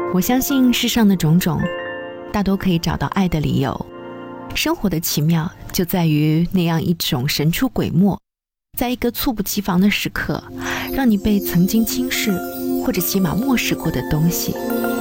我相信世上的种种大多可以找到爱的理由。生活的奇妙就在于那样一种神出鬼没，在一个猝不及防的时刻，让你被曾经轻视或者起码漠视过的东西